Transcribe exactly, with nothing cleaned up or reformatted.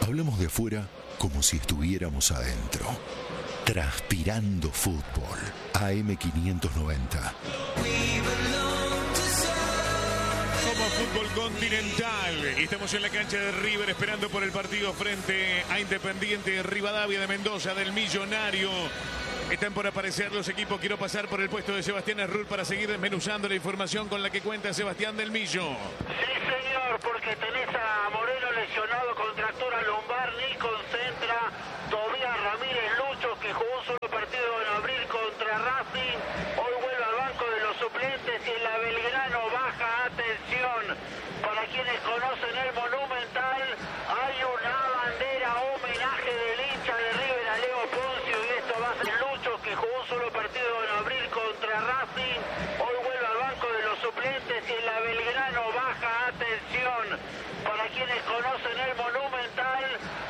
Hablamos de afuera como si estuviéramos adentro. Transpirando Fútbol. A M quinientos noventa. Somos Fútbol Continental. Estamos en la cancha de River esperando por el partido frente a Independiente Rivadavia de Mendoza del Millonario. Están por aparecer los equipos. Quiero pasar por el puesto de Sebastián Errul para seguir desmenuzando la información con la que cuenta Sebastián del Millo. Sí, señor, porque tenés a Moreno lesionado, contractura lumbar, ni concentra. Tobías Ramírez Lucho, que jugó un solo partido en abril contra Racing, hoy vuelve al banco de los suplentes y en la Belgrano baja. Atención, para quienes conocen el Monumental, hay una bandera homenaje del hincha de River a Leo Poncio, y esto va a ser Lucho, que jugó un solo partido en abril contra Racing, hoy vuelve al banco de los suplentes y en la Belgrano baja. Atención, para quienes conocen